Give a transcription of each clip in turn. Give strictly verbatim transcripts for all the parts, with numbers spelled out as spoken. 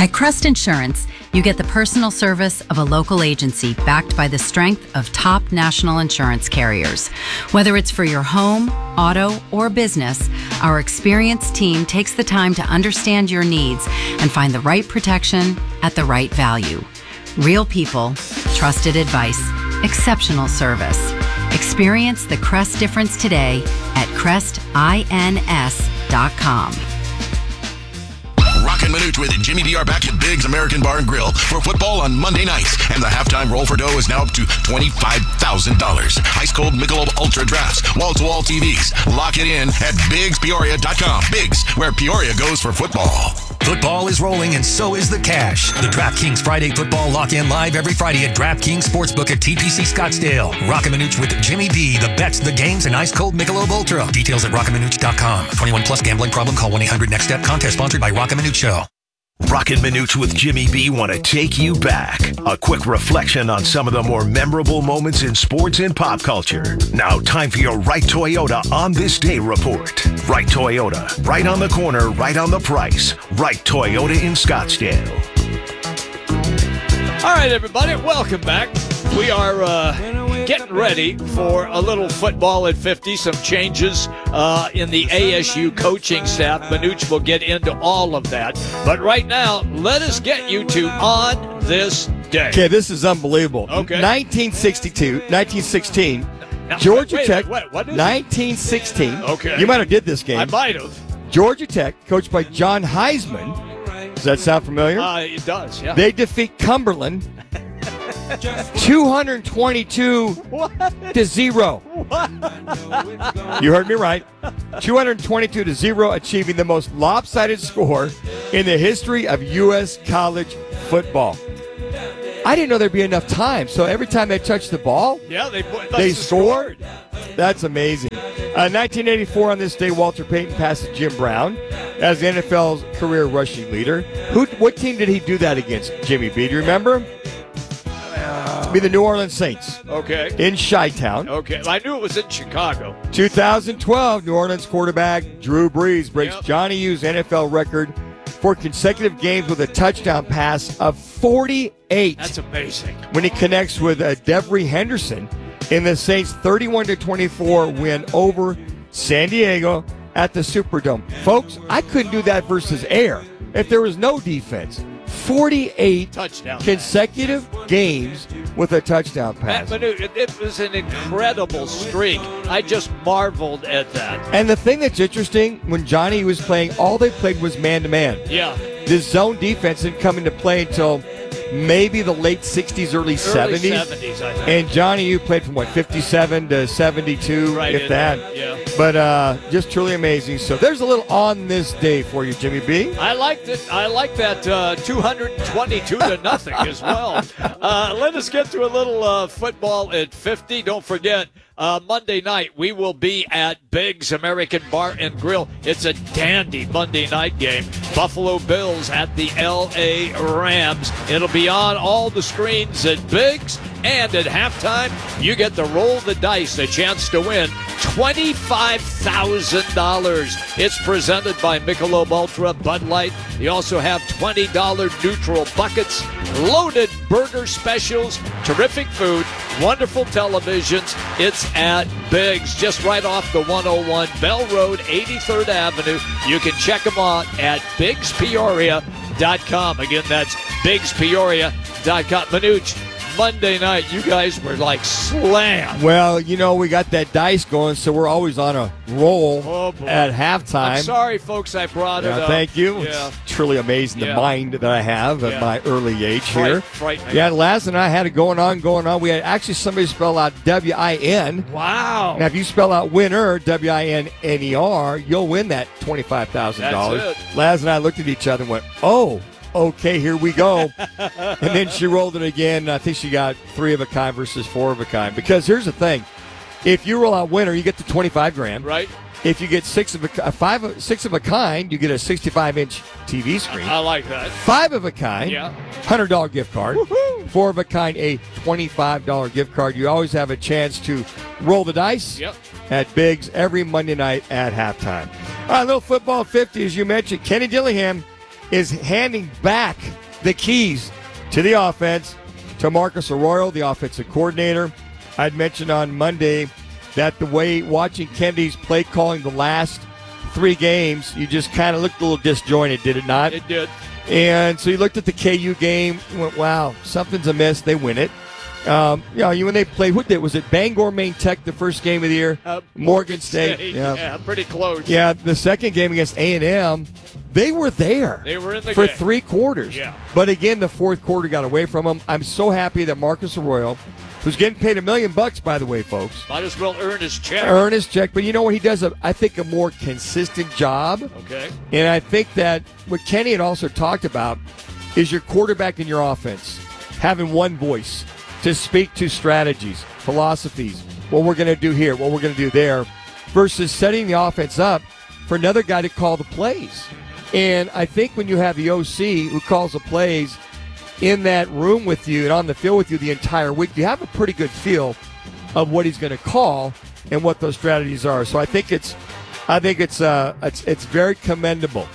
At Crest Insurance, you get the personal service of a local agency backed by the strength of top national insurance carriers. Whether it's for your home, auto, or business, our experienced team takes the time to understand your needs and find the right protection at the right value. Real people, trusted advice, exceptional service. Experience the Crest difference today at crest ins dot com. Rockin' Minute with Jimmy D are back at Biggs American Bar and Grill for football on Monday nights. And the halftime roll for dough is now up to twenty-five thousand dollars. Ice cold Michelob Ultra drafts, wall-to-wall T Vs. Lock it in at Biggs Peoria dot com. Biggs, where Peoria goes for football. Football is rolling, and so is the cash. The DraftKings Friday Football Lock-In live every Friday at DraftKings Sportsbook at T P C Scottsdale. Rockin' Minute with Jimmy B. The bets, the games, and ice-cold Michelob Ultra. Details at rockin minute dot com. twenty-one plus gambling problem. Call one eight hundred next step. Contest sponsored by Rockin' Minute Show. Rockin' Minute with Jimmy B want to take you back. A quick reflection on some of the more memorable moments in sports and pop culture. Now, time for your Right Toyota On This Day report. Right Toyota, right on the corner, right on the price. Right Toyota in Scottsdale. All right, everybody, welcome back. We are uh, getting ready for a little football at fifty, some changes uh, in the A S U coaching staff. Manuch will get into all of that. But right now, let us get you to On This Day. Okay, this is unbelievable. Okay. nineteen sixty-two, nineteen sixteen, Now, Georgia wait, Tech. wait, what is it? nineteen sixteen. Okay. You might have did this game. I might have. Georgia Tech, coached by John Heisman. Does that sound familiar? Uh, it does, yeah. They defeat Cumberland two hundred twenty-two What? to zero. What? You heard me right. two hundred twenty-two to zero, achieving the most lopsided score in the history of U S college football. I didn't know there'd be enough time, so every time they touched the ball, Yeah, they they scored. That's amazing. Uh, nineteen eighty-four, on this day, Walter Payton passes Jim Brown as the N F L's career rushing leader. Who? What team did he do that against, Jimmy B? Do you remember? Uh, be the New Orleans Saints Okay. in Chi-Town. Okay. I knew it was in Chicago. two thousand twelve, New Orleans quarterback Drew Brees breaks Yep. Johnny U's N F L record for consecutive games with a touchdown pass of forty-eight. That's amazing. When he connects with uh, Devery Henderson in the Saints' thirty-one to twenty-four win over San Diego at the Superdome. Folks, I couldn't do that versus air if there was no defense. forty-eight Touchdown. consecutive games with a touchdown Matt pass. Manu, it, it was an incredible streak. I just marveled at that. And the thing that's interesting, when Johnny was playing, all they played was man-to-man. Yeah. This zone defense didn't come into play until maybe the late sixties, early, Early seventies. seventies, I think. And Johnny, you played from, what, fifty-seven to seventy-two, Right if in that. there, yeah. But uh, just truly amazing. So there's a little On This Day for you, Jimmy B. I liked it. I like that uh, two hundred twenty-two to nothing as well. Uh, let us get to a little uh, football at fifty. Don't forget, uh, Monday night we will be at Biggs American Bar and Grill. It's a dandy Monday night game. Buffalo Bills at the L A Rams. It'll be on all the screens at Biggs. And at halftime, you get to roll the dice, a chance to win twenty-five thousand dollars. It's presented by Michelob Ultra, Bud Light. You also have twenty dollars neutral buckets, loaded burger specials, terrific food, wonderful televisions. It's at Biggs, just right off the one oh one Bell Road, eighty-third Avenue. You can check them out at Biggs Peoria dot com. Again, that's Biggs Peoria dot com. Manuch, Monday night, you guys were like slammed. Well, you know, we got that dice going, so we're always on a roll Oh, boy. at halftime. I'm sorry, folks, I brought Yeah, it up. thank you. Yeah. It's truly amazing Yeah. the mind that I have at Yeah. my early age Fright- here. frightening. Yeah, Laz and I had it going on, going on. We had actually somebody spell out W I N. Wow. Now, if you spell out winner, W I N N E R, you'll win that twenty-five thousand dollars. That's Laz and I looked at each other and went, oh, okay, here we go. And then she rolled it again. I think she got three of a kind versus four of a kind. Because here's the thing. If you roll out winner, you get the twenty-five grand. Right? If you get six of a, five, of- six of a kind, you get a sixty-five inch T V screen. I like that. Five of a kind, Yeah. one hundred dollars gift card. Woohoo! Four of a kind, a twenty-five dollars gift card. You always have a chance to roll the dice Yep. at Biggs every Monday night at halftime. All right, little football fifty, as you mentioned. Kenny Dillingham is handing back the keys to the offense to Marcus Arroyo, the offensive coordinator. I'd mentioned on Monday that the way watching Kennedy's play calling the last three games, you just kind of looked a little disjointed, did it not? It did. And so you looked at the K U game and went, wow, something's amiss. They win it. Um, you know, you when they played, what did, was it Bangor Maine Tech the first game of the year? Uh, Morgan State. State. Yeah. yeah, pretty close. Yeah, the second game against A and M, they were there. They were in the for game. three quarters. Yeah. But again, the fourth quarter got away from them. I'm so happy that Marcus Arroyo, who's getting paid a million bucks, by the way, folks, Might as well earn his check. earn his check. But you know what? He does, a, I think, a more consistent job. Okay. And I think that what Kenny had also talked about is your quarterback and your offense having one voice to speak to strategies, philosophies, what we're going to do here, what we're going to do there, versus setting the offense up for another guy to call the plays. And I think when you have the O C who calls the plays in that room with you and on the field with you the entire week, you have a pretty good feel of what he's going to call and what those strategies are. So I think it's, I think it's, uh, it's, it's very commendable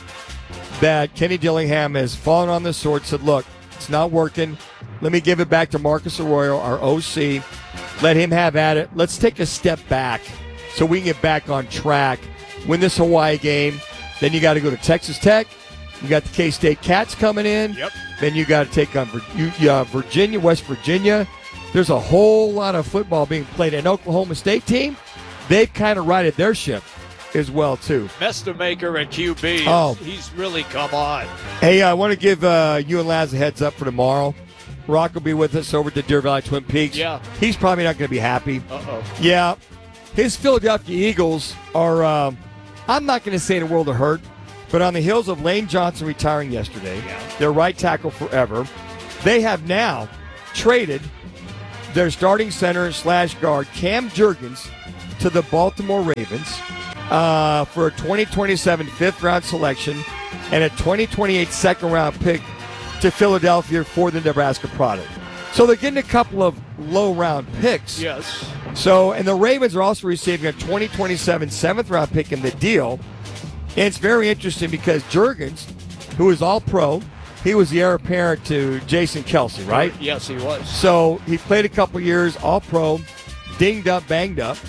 that Kenny Dillingham has fallen on the sword, said, look, it's not working. Let me give it back to Marcus Arroyo, our O C. Let him have at it. Let's take a step back so we can get back on track. Win this Hawaii game. Then you got to go to Texas Tech. You got the K-State Cats coming in. Yep. Then you got to take on Virginia, West Virginia. There's a whole lot of football being played. An Oklahoma State team, they've kind of righted their ship as well, too. Mestamaker at Q B. Oh. He's really come on. Hey, I want to give uh, you and Laz a heads up for tomorrow. Rock will be with us over at the Deer Valley Twin Peaks. Yeah. He's probably not going to be happy. Uh-oh. Yeah. His Philadelphia Eagles are, um, I'm not going to say in a world of hurt, but on the heels of Lane Johnson retiring yesterday, Yeah. their right tackle forever, they have now traded their starting center slash guard, Cam Jurgens, to the Baltimore Ravens uh, for a twenty twenty-seven fifth-round selection and a twenty twenty-eight second-round pick to Philadelphia for the Nebraska product. So they're getting a couple of low-round picks. Yes. So, and the Ravens are also receiving a twenty twenty-seven seventh-round pick in the deal. And it's very interesting because Jurgens, who is all-pro, he was the heir apparent to Jason Kelsey, right? Yes, he was. So he played a couple years, all-pro, dinged up, banged up.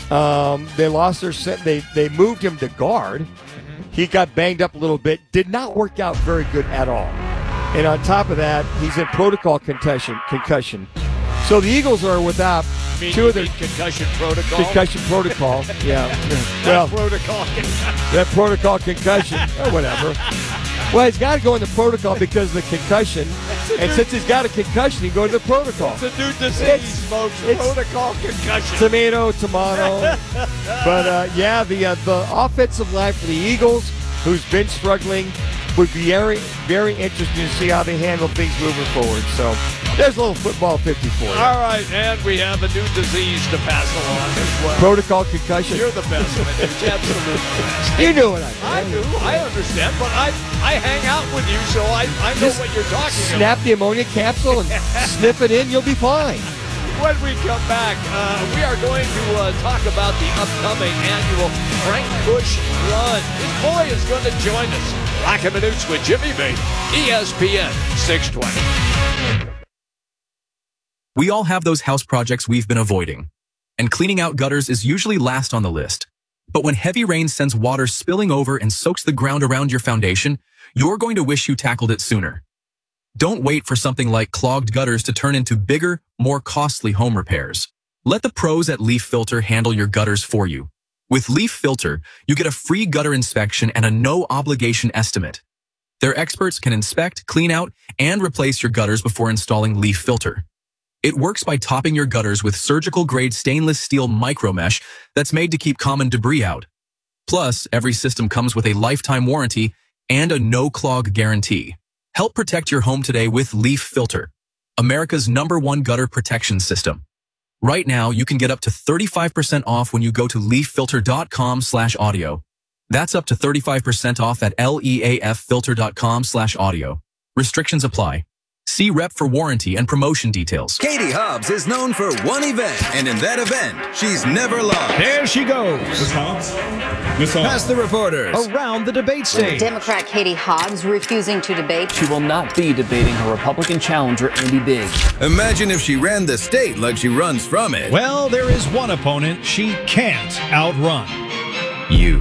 Um, they lost their set. They they moved him to guard. He got banged up a little bit. Did not work out very good at all. And on top of that, he's in protocol concussion. concussion. So the Eagles are without I mean, two of their concussion protocol. concussion protocol. Yeah. That Well, protocol. that protocol concussion or whatever. Well, he's got to go in the protocol because of the concussion. And since he's got a concussion, he go to the protocol. It's a new disease, It's- folks. it's- Protocol concussion. Tomato, tomato. But, uh, yeah, the uh, the offensive line for the Eagles, who's been struggling, would be very, very interesting to see how they handle things moving forward. So there's a little football fifty-four. All right, and we have a new disease to pass along as well. Protocol concussion. You're the best, Mitch. Absolutely best. You knew what I I meant. do. I understand, but I I hang out with you, so I, I know Just what you're talking Snap the ammonia capsule and sniff it in. You'll be fine. about. When we come back, uh, we are going to uh, talk about the upcoming annual Frank Bush Run. His boy is going to join us. Rock and Minutes with Jimmy B, E S P N six twenty. We all have those house projects we've been avoiding, and cleaning out gutters is usually last on the list. But when heavy rain sends water spilling over and soaks the ground around your foundation, you're going to wish you tackled it sooner. Don't wait for something like clogged gutters to turn into bigger, more costly home repairs. Let the pros at Leaf Filter handle your gutters for you. With Leaf Filter, you get a free gutter inspection and a no-obligation estimate. Their experts can inspect, clean out, and replace your gutters before installing Leaf Filter. It works by topping your gutters with surgical-grade stainless steel micromesh that's made to keep common debris out. Plus, every system comes with a lifetime warranty and a no-clog guarantee. Help protect your home today with Leaf Filter, America's number one gutter protection system. Right now, you can get up to thirty-five percent off when you go to leaf filter dot com slash audio. That's up to thirty-five percent off at leaf filter dot com slash audio. Restrictions apply. See rep for warranty and promotion details. Katie Hobbs is known for one event, and in that event, she's never lost. There she goes. Past the reporters. Around the debate stage. Democrat Katie Hobbs refusing to debate. She will not be debating her Republican challenger, Andy Biggs. Imagine if she ran the state like she runs from it. Well, there is one opponent she can't outrun. You.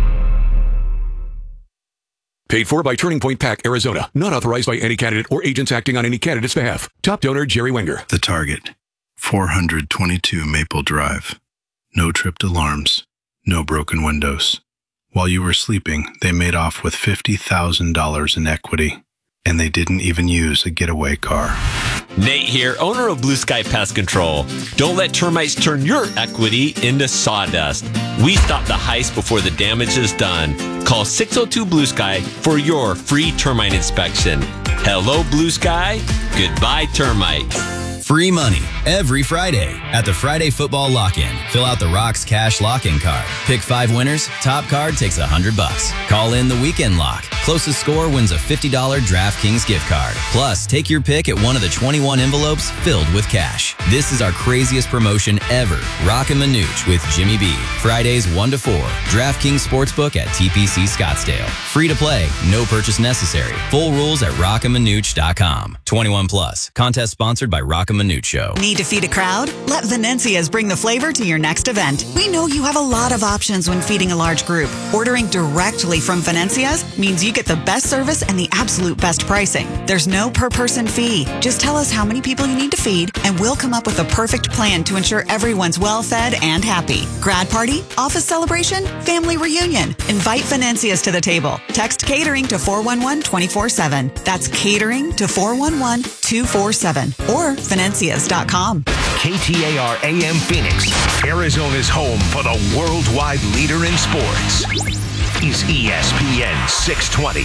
Paid for by Turning Point PAC, Arizona. Not authorized by any candidate or agents acting on any candidate's behalf. Top donor, Jerry Wenger. The target, four hundred twenty-two Maple Drive. No tripped alarms. No broken windows. While you were sleeping, they made off with fifty thousand dollars in equity. And they didn't even use a getaway car. Nate here, owner of Blue Sky Pest Control. Don't let termites turn your equity into sawdust. We stop the heist before the damage is done. Call six oh two Blue Sky for your free termite inspection. Hello, Blue Sky. Goodbye, termites. Free money every Friday at the Friday Football Lock-In. Fill out the Rocks Cash Lock-In card. Pick five winners. Top card takes a hundred bucks. Call in the Weekend Lock. Closest score wins a fifty dollars DraftKings gift card. Plus, take your pick at one of the twenty-one envelopes filled with cash. This is our craziest promotion ever. Rockin' Manooch with Jimmy B. Fridays one to four. DraftKings Sportsbook at T P C Scottsdale. Free to play. No purchase necessary. Full rules at rockin manooch dot com. twenty-one plus. Contest sponsored by Rockin' Manooch Show. Need to feed a crowd? Let Venencia's bring the flavor to your next event. We know you have a lot of options when feeding a large group. Ordering directly from Venencia's means you get the best service and the absolute best pricing. There's no per person fee. Just tell us how many people you need to feed and we'll come up with a perfect plan to ensure everyone's well fed and happy. Grad party, office celebration, family reunion. Invite Venencia's to the table. Text catering to four one one, two four seven. That's catering to four one one, two four seven or Venencias dot com. K T A R A M Phoenix, Arizona's home for the worldwide leader in sports, is E S P N six twenty.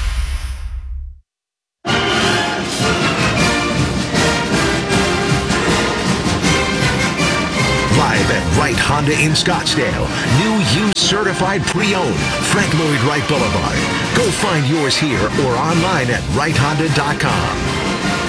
Live at Wright Honda in Scottsdale. New used certified pre-owned. Frank Lloyd Wright Boulevard. Go find yours here or online at wright honda dot com.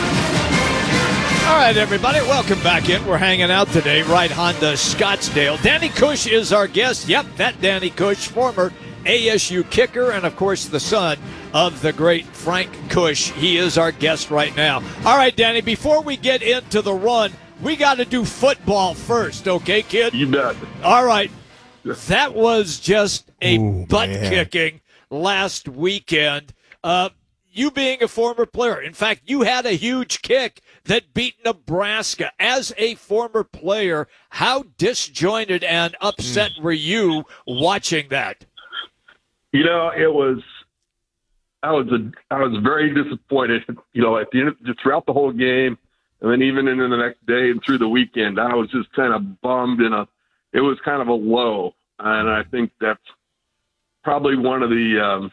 All right, everybody, welcome back in. We're hanging out today, Wright Honda Scottsdale. Danny Cush is our guest. Yep, that Danny Cush, former A S U kicker and, of course, the son of the great Frank Cush. He is our guest right now. All right, Danny, before we get into the run, we got to do football first, okay, kid? You bet. All right. That was just a Ooh, butt-kicking last weekend. Uh, you being a former player, in fact, you had a huge kick that beat Nebraska. As a former player, how disjointed and upset mm. were you watching that? You know, it was. I was a, I was very disappointed. You know, at the end, of, throughout the whole game, and then even into the next day and through the weekend, I was just kind of bummed. In a, it was kind of a low, and I think that's probably one of the. Um,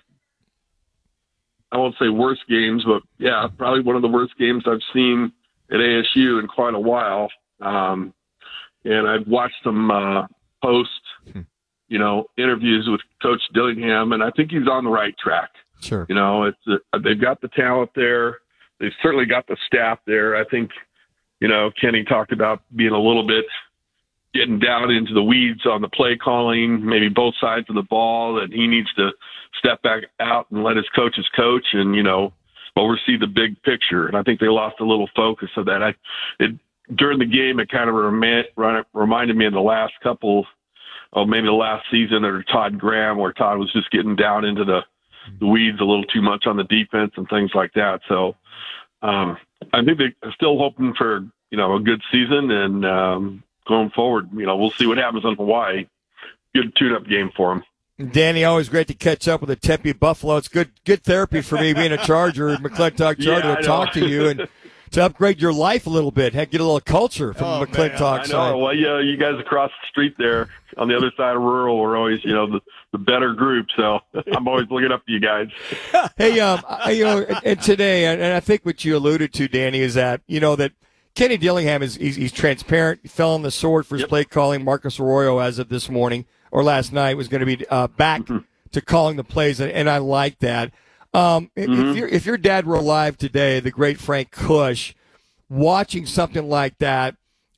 I won't say worst games, but yeah, probably one of the worst games I've seen at A S U in quite a while. Um, and I've watched some uh, post, you know, interviews with Coach Dillingham, and I think he's on the right track. Sure. You know, it's uh, they've got the talent there. They've certainly got the staff there. I think, you know, Kenny talked about being a little bit getting down into the weeds on the play calling, maybe both sides of the ball, that he needs to step back out and let his coaches coach and, you know, oversee the big picture. And I think they lost a little focus of that. I, it, during the game, it kind of remind, reminded me of the last couple, oh, maybe the last season under Todd Graham, where Todd was just getting down into the, the weeds a little too much on the defense and things like that. So um, I think they're still hoping for, you know, a good season, and um, going forward, you know, we'll see what happens in Hawaii. Good tune-up game for them. Danny, always great to catch up with the Tempe Buffalo. It's good good therapy for me being a Charger, McClintock Charger, yeah, to talk to you and to upgrade your life a little bit. Heck, get a little culture from oh, the McClintock I know. side. Well, yeah, you guys across the street there on the other side of rural are always, you know, the, the better group. So I'm always looking up to you guys. Hey, um, I, you know, and today, and I think what you alluded to, Danny, is that, you know, that Kenny Dillingham is he's, he's transparent. He fell on the sword for his yep. play calling. Marcus Arroyo, as of this morning or last night, was going to be uh, back mm-hmm. to calling the plays, and, and I like that. Um, mm-hmm. if, your if your dad were alive today, the great Frank Cush, watching something like that,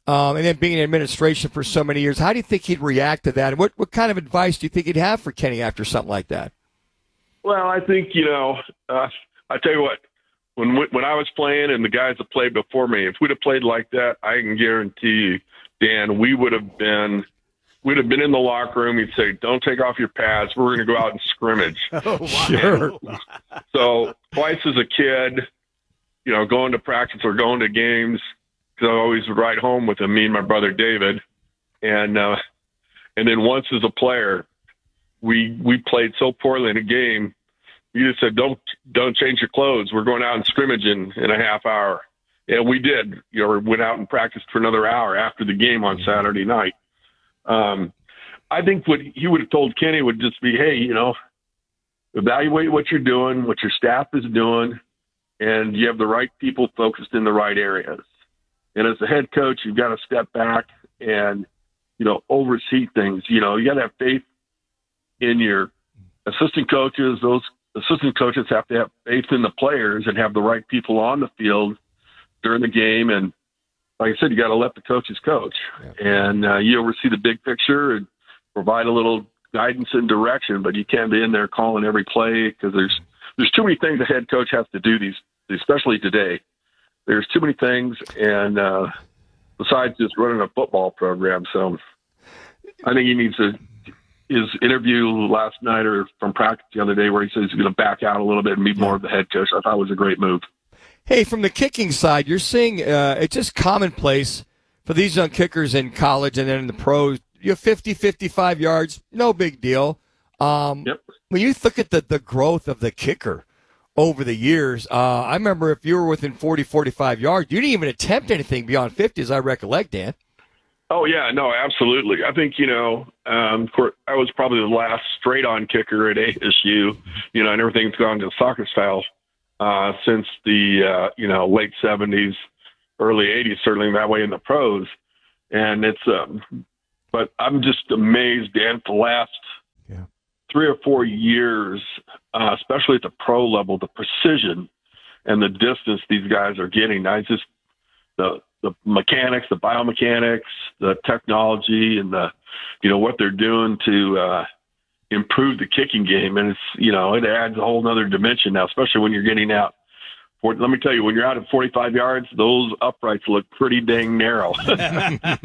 um, and then being in administration for so many years. How do you think he'd react to that? And what, what kind of advice do you think he'd have for Kenny after something like that? Well, I think, you know, uh, I tell you what, when when I was playing and the guys that played before me, if we'd have played like that, I can guarantee you, Dan, we would have been we'd have been in the locker room. He'd say, "Don't take off your pads. We're going to go out and scrimmage." Oh, wow. Sure. So twice as a kid, you know, going to practice or going to games, because I always would ride home with him, me and my brother David, and uh, and then once as a player, we we played so poorly in a game. You just said, don't don't change your clothes. We're going out and scrimmage in, in a half hour. And we did. You know, we went out and practiced for another hour after the game on Saturday night. Um, I think what he would have told Kenny would just be, hey, you know, evaluate what you're doing, what your staff is doing, and you have the right people focused in the right areas. And as a head coach, you've got to step back and, you know, oversee things. You know, you got to have faith in your assistant coaches. Those assistant coaches have to have faith in the players and have the right people on the field during the game. And like I said, you got to let the coaches coach. Yeah. And uh, you oversee the big picture and provide a little guidance and direction, but you can't be in there calling every play because there's there's too many things a head coach has to do, these, especially today. There's too many things, and uh, besides just running a football program. So I think he needs to – his interview last night or from practice the other day where he says he's going to back out a little bit and be more of the head coach, I thought was a great move. Hey, from the kicking side, you're seeing uh, it's just commonplace for these young kickers in college and then in the pros. You have fifty, fifty-five yards, no big deal. Um, yep. When you look at the, the growth of the kicker over the years, uh, I remember if you were within forty, forty-five yards, you didn't even attempt anything beyond fifty, as I recollect, Dan. Oh, yeah, no, absolutely. I think, you know, um, of course, I was probably the last straight-on kicker at A S U, you know, and everything's gone to soccer style uh, since the, uh, you know, late seventies, early eighties, certainly that way in the pros. And it's, um, but I'm just amazed, Dan, the last yeah. three or four years, uh, especially at the pro level, the precision and the distance these guys are getting. I just, the, the mechanics, the biomechanics, the technology, and the, you know, what they're doing to uh, improve the kicking game. And it's, you know, it adds a whole nother dimension now, especially when you're getting out. For, let me tell you, when you're out at forty-five yards, those uprights look pretty dang narrow.